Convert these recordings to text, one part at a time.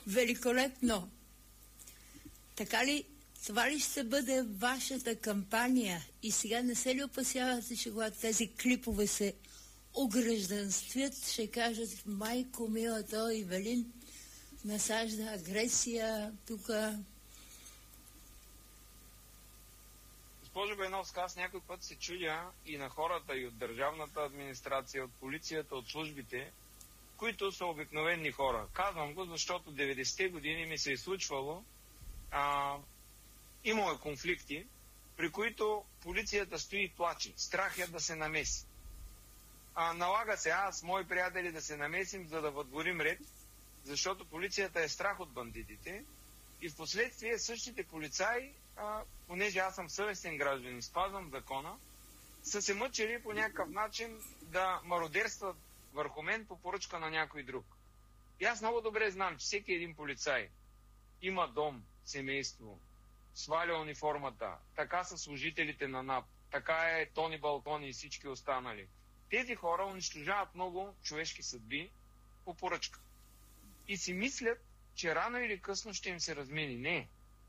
Великолепно! Така ли, това ли ще бъде вашата кампания? И сега не се ли опасявате, че когато тези клипове се огражданствят, ще кажат: майко мила, той Ивелин насажда агресия тук? Госпожо Беновска, аз някой път се чудя и на хората, и от държавната администрация, от полицията, от службите, които са обикновени хора. Казвам го, защото 90-те години ми се е случвало, имало конфликти, при които полицията стои и плаче. Страх е да се намеси. Налага се аз, мои приятели, да се намесим, за да въдворим ред, защото полицията е страх от бандитите и в последствие същите полицаи, понеже аз съм съвестен гражданин и спазвам закона, са се мъчили по някакъв начин да мародерстват върху мен по поръчка на някой друг. И аз много добре знам, че всеки един полицай има дом, семейство, сваля униформата, така са служителите на НАП, така е Тони Балкони и всички останали. Тези хора унищожават много човешки съдби по поръчка. И си мислят, че рано или късно ще им се размени. Не.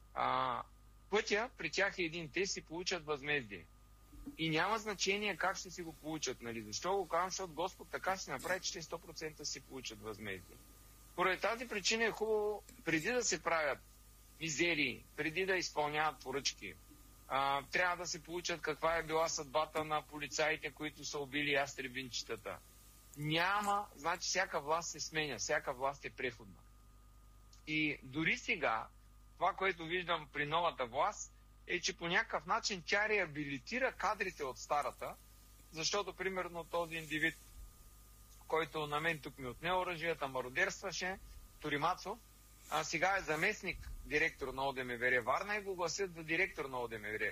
Пътя при тях е един. Те си получат възмездие. И няма значение как ще си го получат. Нали? Защо го казвам? Защото Господ така ще направи, че те 100% си получат възмездие. Поради тази причина е хубаво, преди да се правят мизерии, преди да изпълняват поръчки, трябва да се получат каква е била съдбата на полицаите, които са убили ястребинчетата. Няма, значи всяка власт се сменя, всяка власт е преходна. И дори сега, това, което виждам при новата власт, е, че по някакъв начин тя реабилитира кадрите от старата, защото, примерно, този индивид, който на мен тук ми отне оръжията, мародерстваше, Торимацов, сега е заместник директор на ОДМВР Варна и го гласят за директор на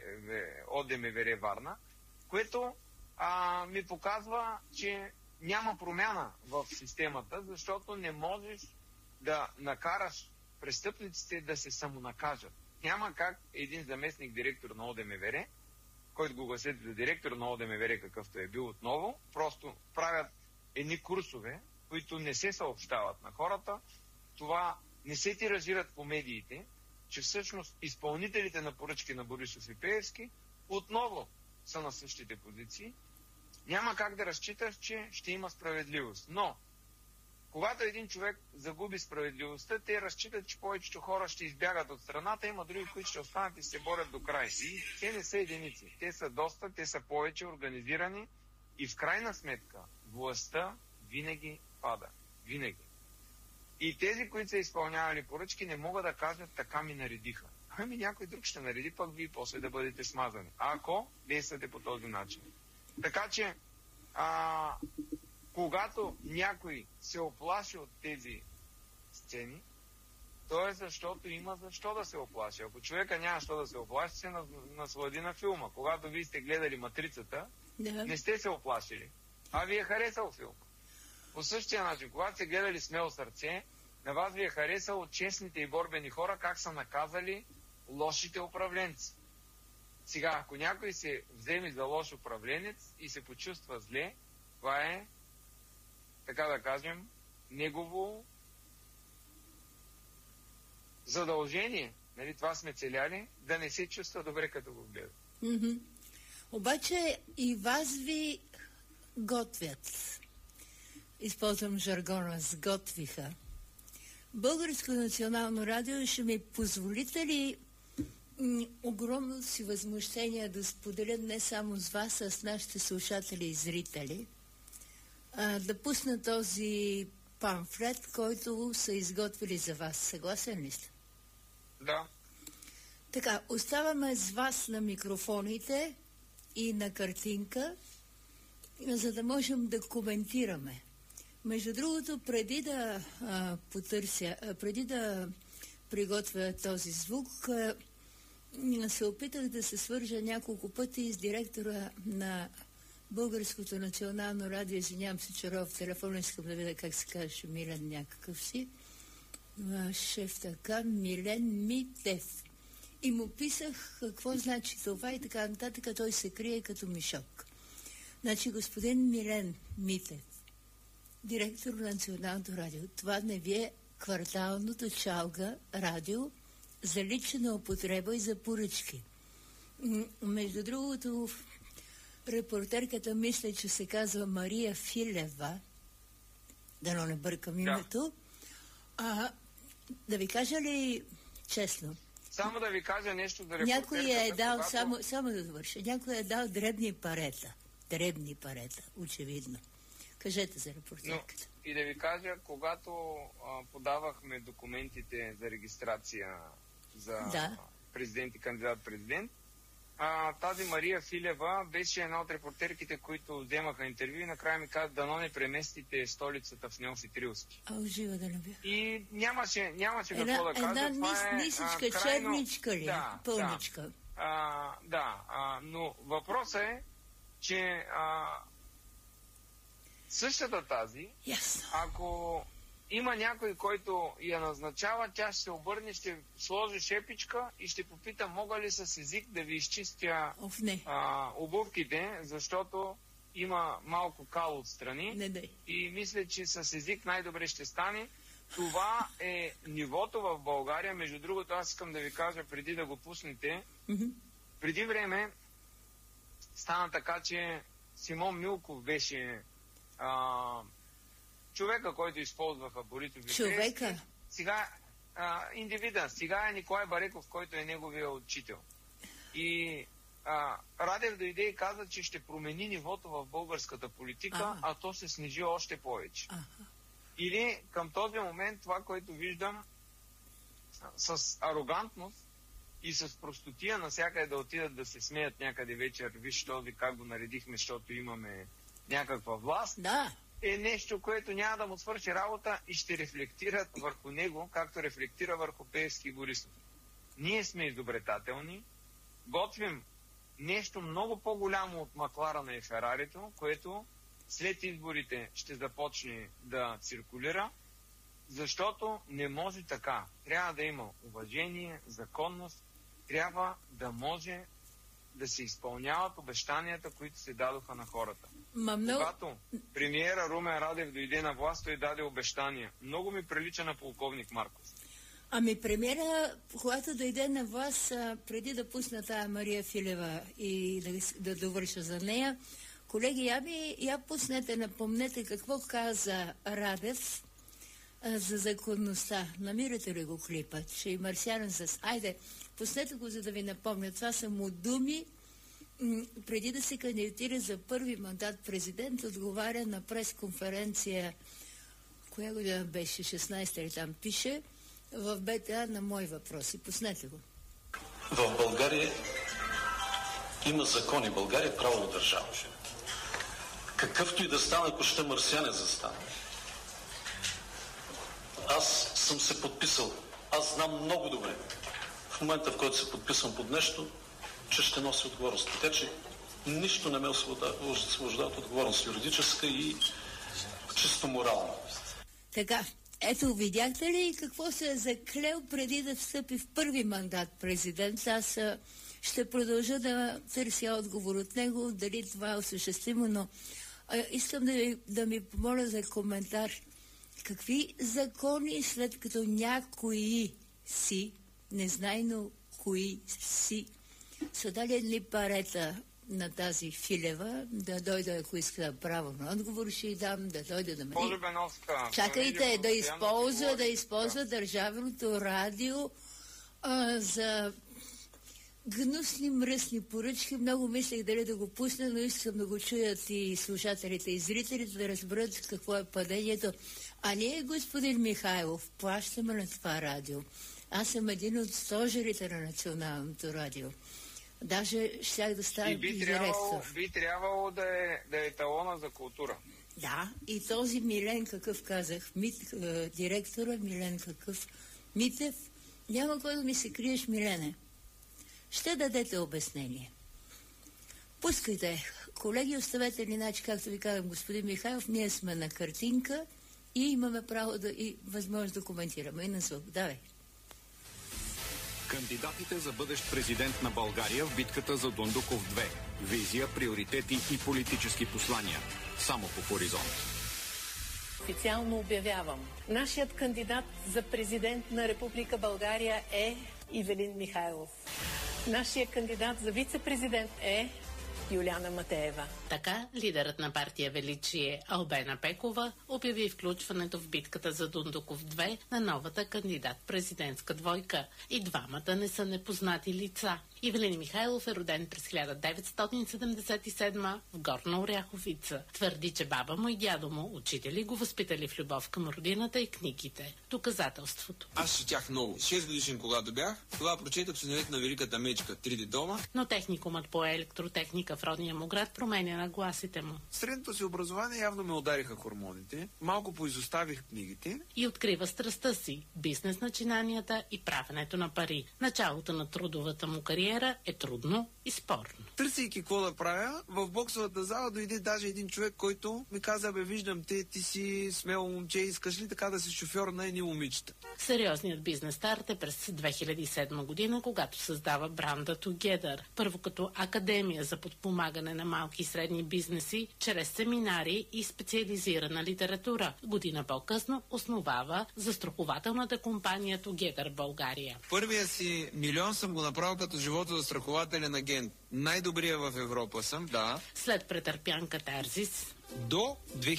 ОДМВР Варна, което ми показва, че няма промяна в системата, защото не можеш да накараш престъпниците да се самонакажат. Няма как един заместник директор на ОДМВР, който го гласят за директор на ОДМВР, какъвто е бил отново, просто правят едни курсове, които не се съобщават на хората. Това не се тиражират по медиите, че всъщност изпълнителите на поръчки на Борисов и Пеевски отново са на същите позиции. Няма как да разчиташ, че ще има справедливост. Но, когато един човек загуби справедливостта, те разчитат, че повечето хора ще избягат от страната, има други, които ще останат и се борят до край. И те не са единици. Те са доста, те са повече организирани и в крайна сметка властта винаги пада. Винаги. И тези, които са изпълнявали поръчки, не могат да кажат: така ми наредиха. Ами някой друг ще нареди, пък вие после да бъдете смазани. Ако действате по този начин. Така че, когато някой се оплаши от тези сцени, то е защото има защо да се оплаши. Ако човека няма защо да се оплаши, се наслади на филма. Когато вие сте гледали Матрицата, не сте се оплашили, а ви е харесал филма. По същия начин, когато сте гледали Смело сърце, на вас ви е харесало честните и борбени хора, как са наказали лошите управленци. Сега, ако някой се вземе за лош управленец и се почувства зле, това е, така да кажем, негово задължение, нали, това сме целяли, да не се чувства добре, като го гледа. Обаче и вас ви готвят. Използвам жаргона, сготвиха. Българско национално радио, ще ми позволите ли огромно си възмущение да споделя не само с вас, а с нашите слушатели и зрители, да пусна този памфлет, който са изготвили за вас. Съгласен ли сте? Да. Така, оставаме с вас на микрофоните и на картинка, за да можем да коментираме. Между другото, преди да преди да приготвя този звук, се опитах да се свържа няколко пъти с директора на Българското национално радио. Извинявам се, че в телефона искам да видя как се казваше, Милен някакъв си. Шеф така, Милен Митев. И му писах какво значи това и така нататък, той се крие като мишок. Значи, господин Милен Митев, директор на Националното радио, това не ви е кварталното чалга радио за лична употреба и за поръчки. Между другото, репортерката мисля, че се казва Мария Филева, дано не бъркам името. Да ви кажа ли честно? Само да ви кажа нещо за репортерката. Някой е дал, само да довърша, някой е дал дребни парета, очевидно. Кажете за репортерката. И да ви кажа, когато подавахме документите за регистрация за президент и кандидат-президент, тази Мария Филева беше една от репортерките, които вземаха интервю и накрая ми каза, дано не преместите столицата в Неофит Рилски. Жива да не бях. И нямаше какво да кажа. Една нисичка, черничка ли? Пълничка. Но въпросът е, че същата тази, ако има някой, който я назначава, тя ще се обърне, ще сложи шепичка и ще попита, мога ли с език да ви изчистя обувките, защото има малко кал отстрани. И мисля, че с език най-добре ще стане. Това е нивото в България. Между другото, аз искам да ви кажа, преди да го пуснете, преди време стана така, че Симон Милков беше човека, който използваха Борисов и Пеевски. Сега индивида. Сега е Николай Бареков, който е неговия учител. И Радев дойде и каза, че ще промени нивото в българската политика, а то се снижи още повече. Или към този момент това, което виждам с арогантност и с простотия навсякъде да отидат да се смеят някъде вечер, виж този как го наредихме, защото имаме някаква власт, е нещо, което няма да му свърши работа и ще рефлектират върху него, както рефлектира върху Пеевски и Борисов. Ние сме изобретателни, готвим нещо много по-голямо от Макларена и Ферарито, което след изборите ще започне да циркулира, защото не може така. Трябва да има уважение, законност, трябва да може да се изпълняват обещанията, които се дадоха на хората. Когато премиера Румен Радев дойде на власт, той даде обещания. Много ми прилича на полковник Марков. Премиера, когато дойде на власт, преди да пусна тая Мария Филева и да довърша за нея, колеги, я пуснете, напомнете какво каза Радев за законността. Намирате ли го клипа? Че и марсианин с... Айде, пуснете го, за да ви напомня. Това са му думи преди да се кандидатира за първи мандат президент, отговаря на пресконференция, коя година беше, 16-та или там пише, в БТА на мои въпроси. Пуснете го. В България има закони. България е правова държава. Какъвто и да стане, ако ще марсиане застане. Аз съм се подписал. Аз знам много добре. В момента, в който се подписвам под нещо, че ще носи отговорност. Така че нищо не ме освобождава от отговорност юридическа и чисто морална. Така, ето видяхте ли какво се е заклел преди да встъпи в първи мандат президент? Аз ще продължа да търся отговор от него, дали това е осъществимо, но искам да ми помоля за коментар. Какви закони, след като някои си, незнайно кои си, са дали едни парета на тази Филева, да дойде, ако иска право на отговор, ще й дам, да дойде да ме... Чакайте, да използва държавното радио за гнусни, мръсни поръчки. Много мислех дали да го пусна, но искам да го чуят и слушателите и зрителите, да разберат какво е падението. А ние, господин Михайлов, плащаме на това радио. Аз съм един от стожерите на Националното радио. Даже щях да стана директор. Би трябвало да е талона за култура. Да, и този Милен, какъв казах, директора Милен какъв, Митев, няма кой да ми се криеш, Милене. Ще дадете обяснение. Пускайте. Колеги, оставете ли, иначе, както ви казвам, господин Михайлов, ние сме на картинка и имаме право и възможност да коментираме. И на звук. Давай. Кандидатите за бъдещ президент на България в битката за Дондуков 2. Визия, приоритети и политически послания. Само по Хоризонт. Официално обявявам. Нашият кандидат за президент на Република България е Ивелин Михайлов. Нашият кандидат за вице-президент е Юлиана Матеева. Така, лидерът на партия Величие Албена Пекова обяви включването в битката за Дундуков 2 на новата кандидат-президентска двойка. И двамата не са непознати лица. Ивелин Михайлов е роден през 1977 в Горна Оряховица. Твърди, че баба му и дядо му, учители, го възпитали в любов към родината и книгите. Доказателството. Аз четях много. 6 годишен когато бях, това прочетох Синовете на Великата мечка, 3 дома. Но техникумът по електротехника в родния му град променя нагласите му. Средното си образование явно ме удариха хормоните, малко поизоставих книгите. И открива страстта си, бизнес начинанията и правенето на пари. Началото на трудовата му кариера е трудно и спорно. Търсейки какво да правя, в боксовата зала дойде даже един човек, който ми каза: бе, виждам те, ти си смело момче, искаш ли така да си шофьор на едни момичета? Сериозният бизнес старт е през 2007 година, когато създава бранда Together. Първо като академия за подпомагане на малки и средни бизнеси, чрез семинари и специализирана литература. Година по-късно основава застрахователната компания Together България. Първия си милион съм го направил като животозастрахователен агент. Най-добрия в Европа съм, да. След претърпян катарзис, до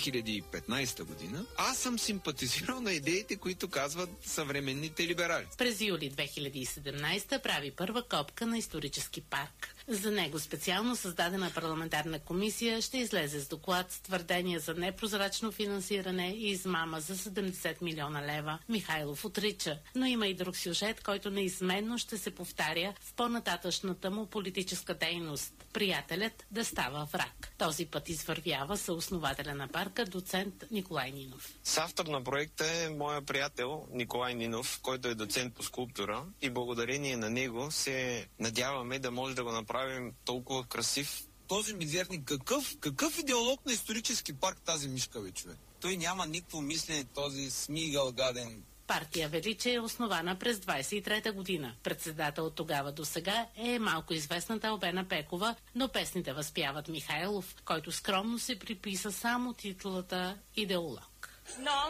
2015 година аз съм симпатизирал на идеите, които казват съвременните либерали. През юли 2017 прави първа копка на исторически парк. За него специално създадена парламентарна комисия ще излезе с доклад с твърдения за непрозрачно финансиране и измама за 70 милиона лева. Михайлов отрича, но има и друг сюжет, който неизменно ще се повтаря в по-нататъчната му политическа дейност. Приятелят да става враг. Този път извървява съоснователя на парка доцент Николай Нинов. Съавтор на проекта е моя приятел Николай Нинов, който е доцент по скулптура, и благодарение на него се надяваме да може да го направим толкова красив. Този мизерник, какъв идеолог на исторически парк тази мишка, бе, човек? Той няма никакво мислене, този смигъл гаден. Партия Величие е основана през 23-та година. Председател от тогава до сега е малко известната Албена Пекова, но песните възпяват Михайлов, който скромно се приписа само титулата идеолог. Но